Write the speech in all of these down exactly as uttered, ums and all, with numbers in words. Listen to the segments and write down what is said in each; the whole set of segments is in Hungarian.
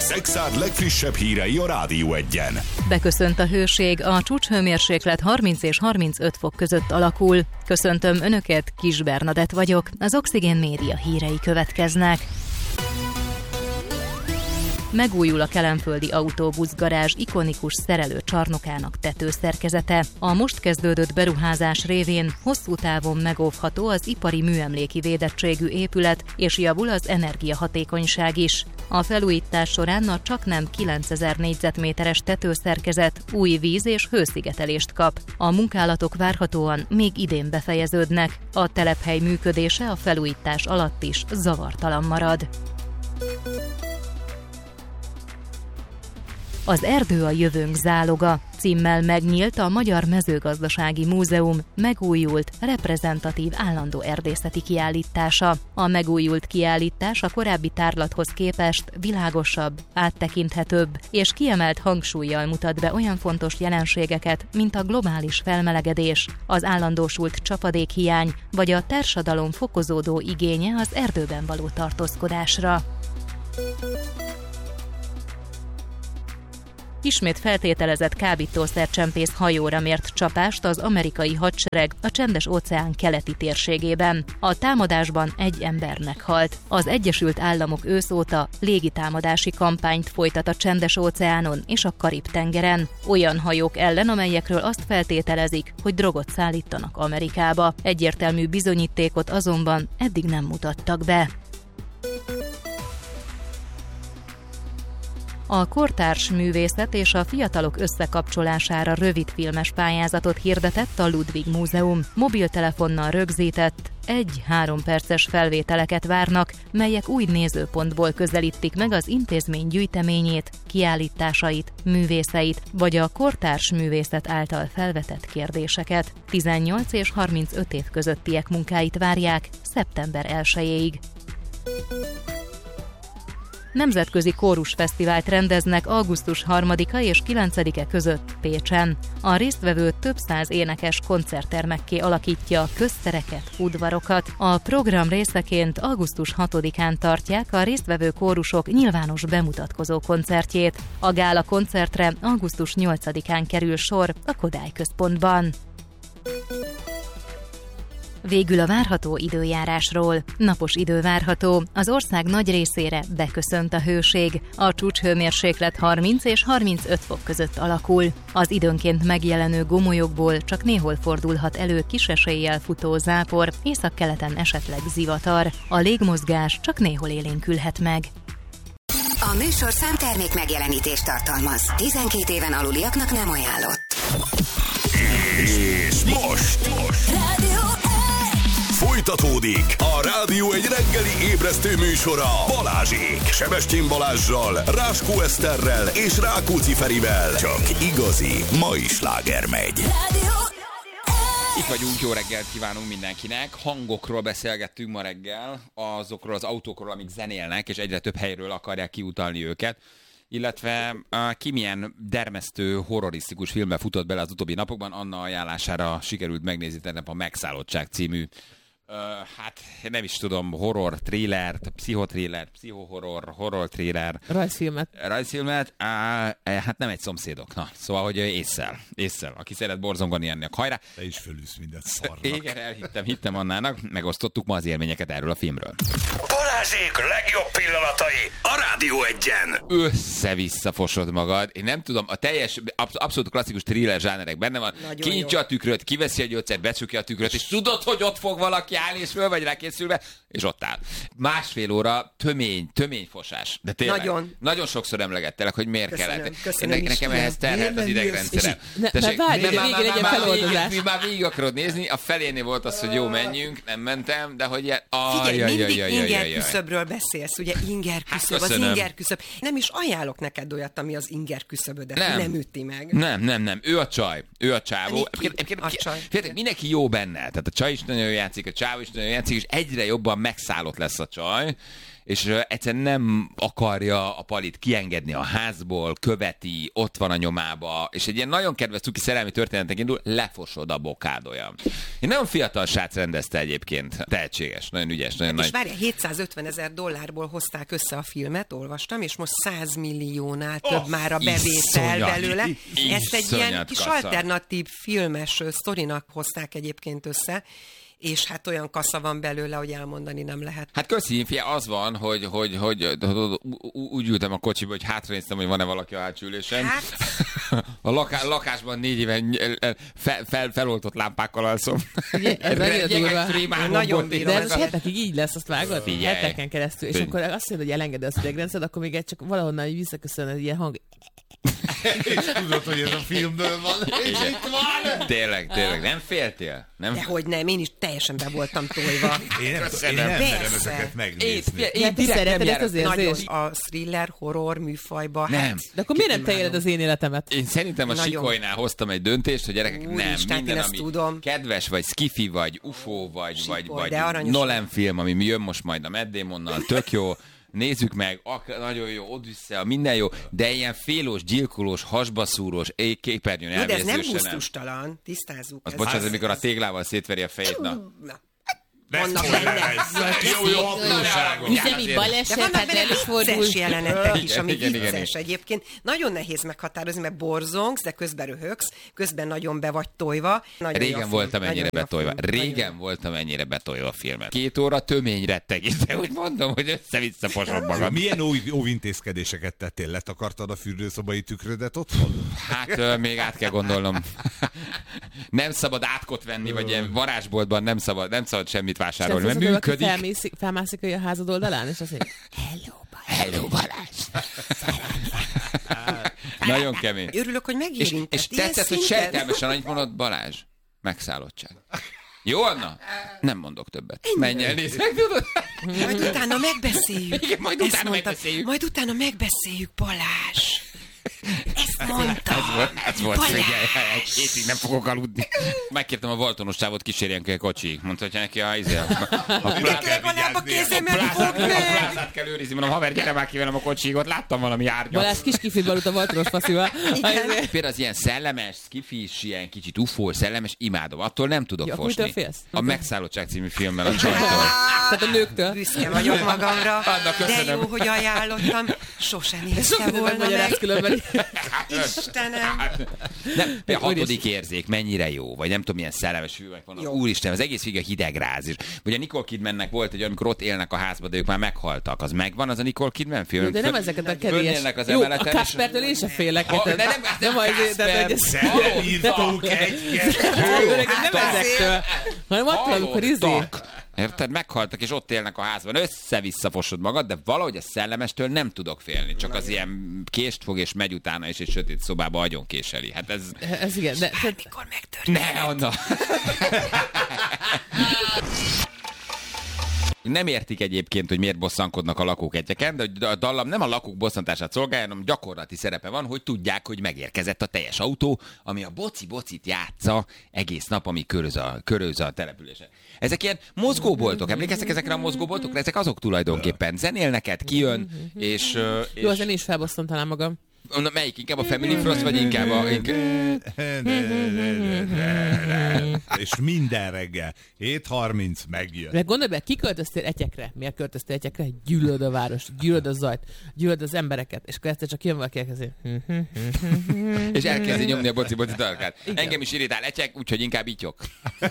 Szexárd legfrissebb hírei a Rádió Egyen. Beköszönt a hőség, a csúcshőmérséklet harminc és harmincöt fok között alakul. Köszöntöm Önöket, Kis Bernadett vagyok, az Oxigén Média hírei következnek. Megújul a kelenföldi autóbuszgarázs ikonikus szerelő csarnokának tetőszerkezete. A most kezdődött beruházás révén hosszú távon megóvható az ipari műemléki védettségű épület, és javul az energiahatékonyság is. A felújítás során a csaknem kilencezer négyzetméteres tetőszerkezet új víz- és hőszigetelést kap. A munkálatok várhatóan még idén befejeződnek. A telephely működése a felújítás alatt is zavartalan marad. Az erdő a jövőnk záloga címmel megnyílt a Magyar Mezőgazdasági Múzeum megújult, reprezentatív állandó erdészeti kiállítása. A megújult kiállítás a korábbi tárlathoz képest világosabb, áttekinthetőbb és kiemelt hangsúllyal mutat be olyan fontos jelenségeket, mint a globális felmelegedés, az állandósult csapadékhiány vagy a társadalom fokozódó igénye az erdőben való tartózkodásra. Ismét feltételezett kábítószercsempész hajóra mért csapást az amerikai hadsereg a Csendes-óceán keleti térségében. A támadásban egy ember meghalt. Az Egyesült Államok ősz óta légitámadási kampányt folytat a Csendes-óceánon és a Karib-tengeren. Olyan hajók ellen, amelyekről azt feltételezik, hogy drogot szállítanak Amerikába. Egyértelmű bizonyítékot azonban eddig nem mutattak be. A kortárs művészet és a fiatalok összekapcsolására rövidfilmes pályázatot hirdetett a Ludwig Múzeum. Mobiltelefonnal rögzített, egy három perces felvételeket várnak, melyek új nézőpontból közelítik meg az intézmény gyűjteményét, kiállításait, művészeit, vagy a kortárs művészet által felvetett kérdéseket. tizennyolc és harmincöt év közöttiek munkáit várják szeptember elsejéig. Nemzetközi kórusfesztivált rendeznek augusztus harmadika és kilencedike között Pécsen. A résztvevő több száz énekes koncerttermekké alakítja a köztereket, udvarokat. A program részeként augusztus hatodikán tartják a résztvevő kórusok nyilvános bemutatkozó koncertjét. A gála koncertre augusztus nyolcadikán kerül sor a Kodály központban. Végül a várható időjárásról. Napos idő várható, az ország nagy részére beköszönt a hőség. A csúcshőmérséklet harminc és harmincöt fok között alakul. Az időnként megjelenő gomolyokból csak néhol fordulhat elő kis eséllyel futó zápor, északkeleten esetleg zivatar. A légmozgás csak néhol élénkülhet meg. A műsor számtermék megjelenítést tartalmaz. tizenkét éven aluliaknak nem ajánlott. És most, most. Rádió Folytatódik a Rádió egy reggeli ébresztő műsora Balázsék, Sebestyén Balázssal, Ráskó Eszterrel és Rákóczi Ferivel. Csak igazi mai sláger megy. Rádió Itt vagyunk, jó reggelt kívánunk mindenkinek. Hangokról beszélgettünk ma reggel, azokról az autókról, amik zenélnek, és egyre több helyről akarják kiutalni őket. Illetve uh, ki milyen dermesztő, horrorisztikus filmbe futott bele az utóbbi napokban, Anna ajánlására sikerült megnézni tegnap a Megszállottság című Uh, hát nem is tudom, horror thrillert, pszichotrillert, pszichohorror, horror thriller. Rajzfilmet. Rajzfilmet, uh, hát nem egy szomszédok. Na, szóval, hogy ésszel, ésszel. Aki szeret borzongani ennek, hajrá. Te is fölülsz mindent szarnak. Igen, elhittem, hittem Annának, megosztottuk ma az élményeket erről a filmről. Balázsék legjobb pillanatai a Rádió Egyen. Össze-vissza fosod magad. Én nem tudom, a teljes, absz- abszolút klasszikus thriller zsánerek benne van. Kinyitja a tükröt, kiveszi a gyógyszert, becsukja a tükröt, és tudod, hogy ott fog valaki állni, és föl vagy rákészülve, és ott áll. Másfél óra tömény, töményfosás. De tényleg, nagyon. Nagyon sokszor emlegettelek, hogy miért Köszönöm, kellett. köszönöm Én, nekem ehhez terhelt az idegrendszerem. Ne, várj, hogy a végén legyen feloldozás. Mi már végig akarod nézni, a felénél volt az, hogy jó, menjünk, nem mentem, de hogy... Ilyen, ah, Figyelj, jaj, mindig jaj, jaj, inger jaj, jaj. küszöbről beszélsz, ugye inger küszöb, Hát az inger küszöb. Nem is ajánlok neked olyat, ami az inger küszöbödet Nem. nem üti meg. Nem, nem, nem. Ő a csaj. Ő a csávó. Ki? A csaj. Féltek, mindenki jó benne. Tehát a csaj is nagyon jól játszik, a csávó csávó, és nagyon és egyre jobban megszállott lesz a csaj, és uh, egyszerűen nem akarja a Palit kiengedni a házból, követi, ott van a nyomába, és egy ilyen nagyon kedves cuki szerelmi történetek indul, lefosod a bokádója. Egy nagyon fiatal srác rendezte egyébként, tehetséges, nagyon ügyes, nagyon és nagy. várjál, hétszázötven ezer dollárból hozták össze a filmet, olvastam, és most száz milliónál több oh, már a bevétel iszonyat, belőle. Ezt egy ilyen kis kasza. alternatív filmes sztorinak hozták egyébként össze, és hát olyan kasza van belőle, hogy elmondani nem lehet. Hát köszi, fia, az van, hogy, hogy, hogy, hogy úgy ültem a kocsiba, hogy hátranéztem, hogy van-e valaki a hátsó ülésen. Hát... A laká, lakásban négy éven fel, fel, feloltott lámpákkal alszom. Ugye, ez nagyon durva. Nagyon de ez hetekig így lesz, azt vágod? Figyelj. Heteken keresztül. És akkor azt mondod, hogy elengeded az idegrendszert, akkor még egy csak valahonnan visszaköszön egy ilyen hang. És tudod, hogy ez a filmből van. És itt van. Tényleg, tényleg. Nem féltél? Nem? Dehogy nem, én is teljesen be voltam tojva. Én nem, én nem merem ezeket megnézni. Én, én direkt nem az nagyon a thriller, horror műfajba. Nem. Hát, de akkor miért nem te éled az én életemet? Én szerintem a Nagyon. Sikolynál hoztam egy döntést, hogy gyerekek, Úr nem, Isten, minden, én ezt ami tudom. kedves, vagy skifi, vagy ufó, vagy, Sikoly, vagy, de vagy aranyos. Nolan film, ami jön most majd a Matt Damonnal, tök jó. Nézzük meg, ak- nagyon jó, Odyssea, minden jó, de ilyen félós, gyilkolós, hasbaszúrós, képernyőn jó, de ez nem elvérzősen gusztustalan, tisztázzuk. Az ez bocsánat, az- amikor a téglával szétveri a fejét, na. Na. Vannak Vannak benne. Jó, jó apróságok. Üzemi De baleset, vannak hát benne előfordul. vicces jelenetek is, ami Igen, igen, vicces igen. egyébként. Nagyon nehéz meghatározni, mert borzongsz, de közben röhögsz, közben nagyon be vagy tojva. Nagyon jó a Régen film, voltam nagyon ennyire jó a betolva. film, nagyon Régen jó. voltam ennyire betolva a filmet. Két óra tömény rettegés, de úgy mondom, hogy össze-vissza fosom magam. Milyen óv, óvintézkedéseket tettél? Letakartad a fürdőszobai tükrödet otthon? Hát ö, még át kell gondolnom. Nem szabad átkot venni, vagy ilyen varázsboltban nem szabad, nem szabad semmit vásárolni, mert működik. Felmászik, felmászik a házad oldalán, és azt mondja, hello, Hello, Balázs! Nagyon kemény. Örülök, hogy És, megérintett. és Ilyen tetszett, hogy szinten? sejtelmesen annyit mondod, Balázs, megszállottság. Jó, Anna? Nem mondok többet. Menj el, nézd meg, tudod? Majd utána megbeszéljük. Igen, majd Ezt utána mondtad. megbeszéljük. Majd utána megbeszéljük, Balázs. Ezt mondta. Ez volt, ez volt Balázs. figyelj, egy hétig nem fogok aludni. Megkértem a Valtonos csávot, kísérjen ki a kocsiig. Mondta, hogy neki a izé, a, a, Neked legalább a kézemet plázát, fogd a meg. plázát kell őrizni. Mondom, haver, gyere már ki velem a kocsiig, ott láttam valami árnyat. Balázs kis kifidbe aludt a Valtonos faszival. Például az ilyen szellemes, skifis, ilyen kicsit ufó, szellemes, imádom. Attól nem tudok Ja, fosni. mitől félsz? A Megszállottság című filmmel a csajtól. Tehát a nőktől. Büszke vagyok magamra. Anna, De köszönöm. jó, hogy ajánlottam. Sose nézte Sok minden volna megmagyaráz meg. különben. Istenem. Nem, a hatodik érzék mennyire jó, vagy nem tudom, milyen szellemes filmek vannak. Jó. Úristen, az egész figyelj hidegráz is. Ugye a Nicole Kidmannek volt egy, amikor ott élnek a házban, de ők már meghaltak. Az megvan, az a Nicole Kidman film? De nem Föl- ezeket a kedélyes. fölnyílnek az Jó, a emeleten, és- Kaspertől én se félek. Ha, érted? de nem, nem, az izé- tehát, hogy ez- Szerítók egy-kettő. Öreg, nem ezektől, hanem attól, amikor izé. Halottak. Érted? Meghaltak, és ott élnek a házban. Össze-vissza fosod magad, de valahogy a szellemestől nem tudok félni. Csak az ilyen kést fog, és megy utána, és egy sötét szobába agyon késeli. Hát ez... Ez igen, de Mikor megtörtént? Ne, Anna! Nem értik egyébként, hogy miért bosszankodnak a lakók egyeken, de a dallam nem a lakók bosszantását szolgálja, hanem gyakorlati szerepe van, hogy tudják, hogy megérkezett a teljes autó, ami a boci-bocit játsza egész nap, ami köröz a, köröz a településen. Ezek ilyen mozgóboltok, emlékeztek ezekre a mozgóboltokra? Ezek azok tulajdonképpen. Zenélneket, kijön, és... és... jó, azért én is felbosszantanám magam. Na, melyik? Inkább a Family Frost, vagy inkább a... Inkább... És minden reggel. hét harminc megjön. De gondolj be, ki költöztél Etyekre? Miért költöztél Etyekre? Gyűlöd a város, gyűlöd a zajt, gyűlöd az embereket, és akkor egyszer csak jön valaki elkezdi. És elkezdi nyomni a boci-boci tarkát. Engem is irritál Etyek, úgyhogy inkább ityok.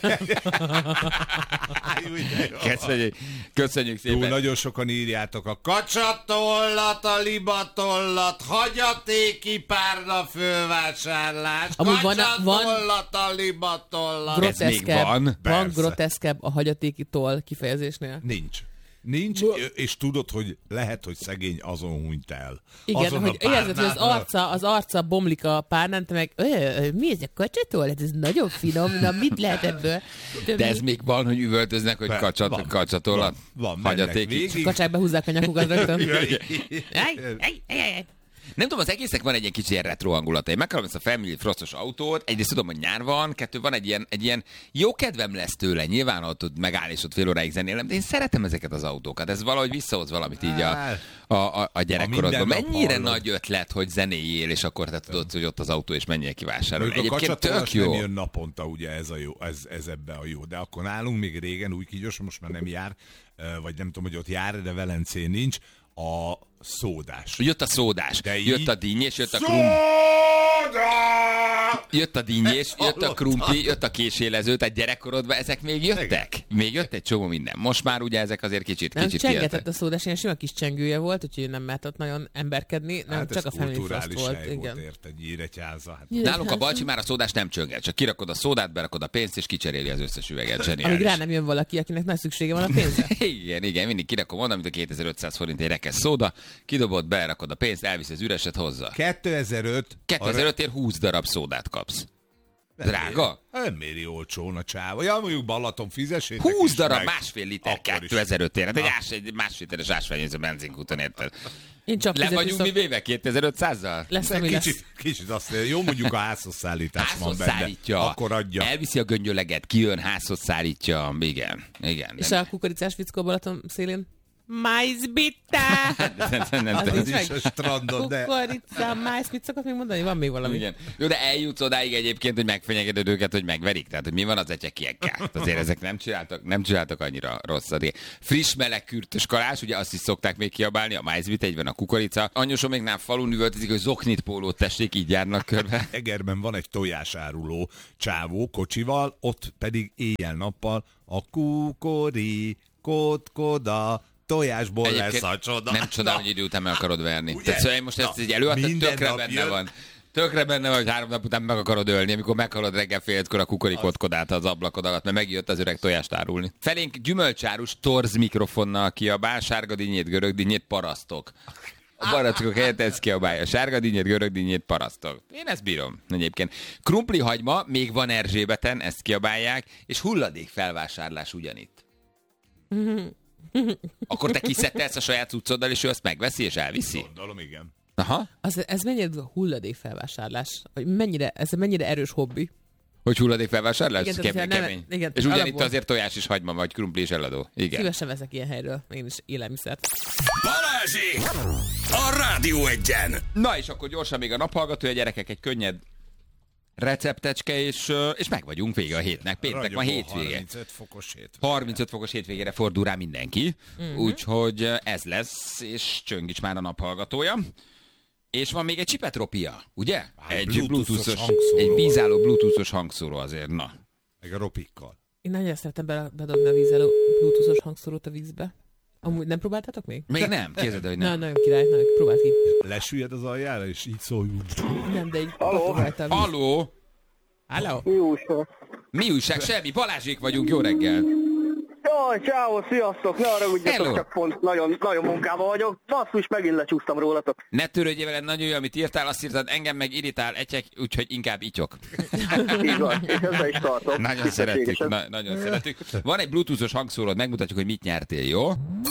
Köszönjük, köszönjük Jó, szépen. nagyon sokan írjátok a kacsatollat, a libatollat, hagyatéki párna fölvásárlás, Amúgy van- kacsatollat, a libatollat. Ez még Groteszkebb, van? van Persze. groteszkebb a hagyatéki toll kifejezésnél. Nincs. Nincs, és tudod, hogy lehet, hogy szegény azon hunyt el. Igen, azon hogy érzed, hogy az párnán- arca, az arca bomlik a párnán, te meg, "Ö, ö, mi ez a kacsatól? Hát ez nagyon finom, na mit lehet ebből? De ez még van, hogy üvöltöznek, hogy Van, kacsat, van, kacsatolat. Van, van mennek Hagyatéki. végig. Kacsák behúzzák a nyakukat rögtön. Jaj. Ej, ej, ej, ej. Nem tudom, az egésznek van egy ilyen kicsi ilyen retro hangulata. Én megkapom ezt a Family Frostos autót, egyrészt tudom, hogy nyár van, kettő van egy ilyen, egy ilyen jó kedvem lesz tőle, nyilván ott tud megállni, és ott fél óráig zenélem, de én szeretem ezeket az autókat. Ez valahogy visszahoz valamit így a, a, a, a gyerekkorodban. Mennyire hallod. Nagy ötlet, hogy zenéjél, és akkor te tudod, hogy ott az autó, és menjél kivásárolni. Egyébként tök jó. Nem jön naponta, ugye ez, a jó, ez, ez ebbe a jó. De akkor nálunk még régen új kígyos, most már nem jár, vagy nem tudom, hogy ott jár, de Velencén nincs, a szódás. Jött a szódás, de jött így... a dinnyés, jött a krumpli. Jött a dinnyés, jött a krumpli, jött a késélező, tehát gyerekkorodban ezek még jöttek. Még jött egy csomó minden. Most már ugye ezek azért kicsit nem, kicsit csengetett jöttek. a szódás, ilyen sima kis csengője volt, úgyhogy nem mert ott nagyon emberkedni, nem hát csak a Family Frost volt. Igen. volt érte, Nyíregyháza. Hát. Nálunk a Balcsi már a szódás nem csönget, csak kirakod a szódát, berakod a pénzt, és kicseréli az összes üveget. Zseniális. Amíg rá nem jön valaki, akinek nagy szüksége van a pénzre. igen, igen, mindig kirakom onnan, mint a kétezer-ötszáz forint egy rekesz szóda, kidobod, berakod a pénzt, elvisz az üreset hozzá. kétezer-öt kétezer-ötért húsz darab szódát kapsz. Drága? Nem méri olcsón a csáva. Ja, mondjuk Balaton fizessétek húsz darab, meg. másfél liter kétezer-ötért. Hát egy, ás, egy másfél literes ásványvíző benzinkúton, érted? Én csak Le vagyunk mi véve kétezer-ötszázzal? Lesz, ami kicsit, lesz. Kicsit azt jó, mondjuk a házhoz szállítás házhoz van benne. Szállítja. Akkor adja. Elviszi a göngyöleget, kijön, házhoz szállítja. Igen, igen. És nem. A kukoricás fickó Balaton szélén? Májzbitta! nem, nem, az Ez is is a strandon, de... Kukorica, májz, mit szokott még mondani? Van még valami? Igen. Jó, de eljutsz odáig egyébként, hogy megfenyegeted őket, hogy megverik. Tehát, hogy mi van az ecsekiekkel. Azért ezek nem csináltak, nem csináltak annyira rosszat. Friss, meleg, kürtös kalás, ugye azt is szokták még kiabálni, a májzbit, egyben a kukorica. Anyósom még nem falun üvöltözik, hogy zoknit pólót tessék, így járnak körbe. Egerben van egy tojásáruló csávó kocsival, ott pedig éjjel-nappal a kukori, kotkoda, tojásból Egyébként lesz a csoda. Nem csoda, hogy idő után meg akarod verni. Ugye? Tehát szóval én most ezt így előadtam, tökre benne jön. van. Tökre benne van, hogy három nap után meg akarod ölni, amikor meghallod reggel fél ötkor a kukorikotkodát az ablakod alatt, mert megjött az öreg tojást árulni. Felénk gyümölcsárus torz mikrofonnal kiabál, sárga dinnyét, görög dinnyét, parasztok. A barackok helyett ez kiabálja. Sárga dinnyét, görög dinnyét, parasztok. Én ezt bírom egyébként. Krumpli hagyma, még van Erzsébeten, ezt kiabálják, és hulladék felvásárlás ugyanitt. Akkor te kiszedtelsz a saját cuccoddal, és ő azt megveszi, és elviszi? Gondolom, igen. Aha. Az, ez mennyire hulladékfelvásárlás? Hogy mennyire, ez mennyire erős hobbi? Hogy hulladékfelvásárlás? Igen, Kemény, tehát, nem- kemény. igen, És ugyanitt alapból. azért tojás és hagyma, vagy krumpli és eladó. Igen. Szívesen veszek ilyen helyről, én is élelmiszert. Balázsék! A Rádió Egyen! Na és akkor gyorsan még a naphallgató, a gyerekek egy könnyed receptecske, és, ö, és meg vagyunk vége a hétnek. Péntek van, Ragyogó hétvége. harmincöt fokos hétvége. harmincöt fokos hétvégére fordul rá mindenki, uh-huh. úgyhogy ez lesz, és Csöngics már a naphallgatója. És van még egy csipetropia, ugye? Hát, egy bluetoothos bluetoothos, hangszóró. egy vízálló bluetoothos hangszóró azért, na. Meg a ropikkal. Én nagyon szeretem be- bedobni a vízelő bluetoothos hangszórót a vízbe. Amúgy nem próbáltátok még? Még nem, képzeld, hogy Na, nem. nagyon király, nagyon próbáld ki. Lesüllyed az aljára, és így szól. Nem, de így próbálta a víz. Halló! Halló? Mi újság? Mi újság? Semmi, Balázsék vagyunk, jó reggel! Jaj, csávó, sziasztok, ne haragudjatok, Hello. csak pont nagyon, nagyon munkában vagyok. Basszus, megint lecsúsztam rólatok. Ne törődjél veled, nagyon jó, amit írtál, azt írtad, engem meg irritál, egyek, úgyhogy inkább ityok. Így van, és ezzel is tartom. Nagyon szeretjük, Tisztességesen. na, nagyon szeretjük. Van egy bluetoothos hangszórod, megmutatjuk, hogy mit nyertél, jó?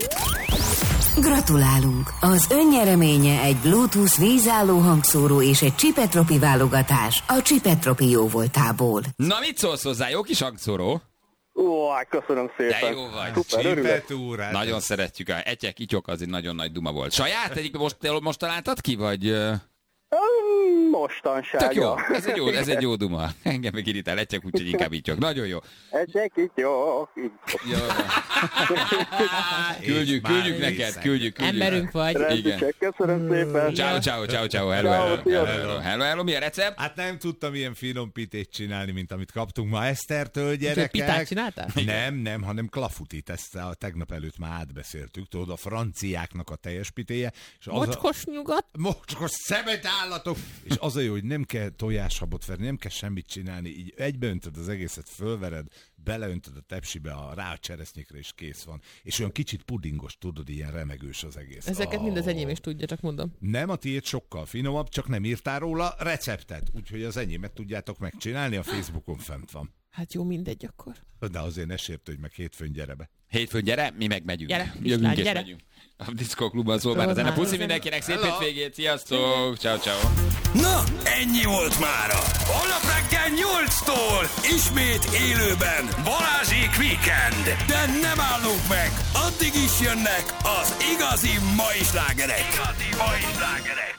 Gratulálunk! Az önnyereménye egy Bluetooth vízálló hangszóró és egy Csipetropi válogatás a Csipetropi jóvoltából. Na, mit szólsz hozzá, jó kis hangszóró? Ó, hát köszönöm szépen. De jó vagy. Szuper, örülök. Csipetúrát. Nagyon szeretjük, a egyek, ityok, az egy nagyon nagy duma volt. Saját? Egyik most, most találtad ki, vagy... ö, Um, mostanság. Tök jó, ja. ez egy jó, ez egy jó duma. Engem meg irritál, egyek, úgyhogy inkább ityok. Nagyon jó. Egyek itt, jó. Jó. Küldjük, már küldjük neked, részeg. küldjük, küldjük. Emberünk vagy. Rendben, köszönöm szépen. Ciao, ciao, ciao, ciao, hello, Ciao, hello, hello, sziasztok. hello, hello, hello, mi a recept? Hát nem tudtam ilyen finom pitét csinálni, mint amit kaptunk ma Esztertől, Úgyhogy gyerekek. pitát csináltál? Nem, nem, hanem klafutit. Ezt a tegnap előtt már átbeszéltük. Tudod, a franciáknak a teljes pitéje. És az a... Mocskos nyugat? Mocskos szemet állatok! És az a jó, hogy nem kell tojáshabot verni, nem kell semmit csinálni, így egybeöntöd az egészet, fölvered, beleöntöd a tepsibe, a rá a cseresznyékre, és kész van. És olyan kicsit pudingos, tudod, ilyen remegős az egész. Ezeket Oh. mind az enyém is tudja, csak mondom. Nem, a tiéd sokkal finomabb, csak nem írtál róla receptet, úgyhogy az enyémet tudjátok megcsinálni, a Facebookon fent van. Hát jó, mindegy akkor. De azért ne sértődj meg, hétfőn gyere be. Hétfőn gyere, mi meg megyünk. Gyere, Jövünk kislány, és gyere. megyünk. A Disco Klubban szól már a zene. Puszi mindenkinek, szép hétvégét, sziasztok! Ciao, ciao. Na, ennyi volt mára. Holnap reggel nyolctól ismét élőben Balázsék Weekend. De nem állunk meg, addig is jönnek az igazi mai slágerek. Igazi mai slágerek.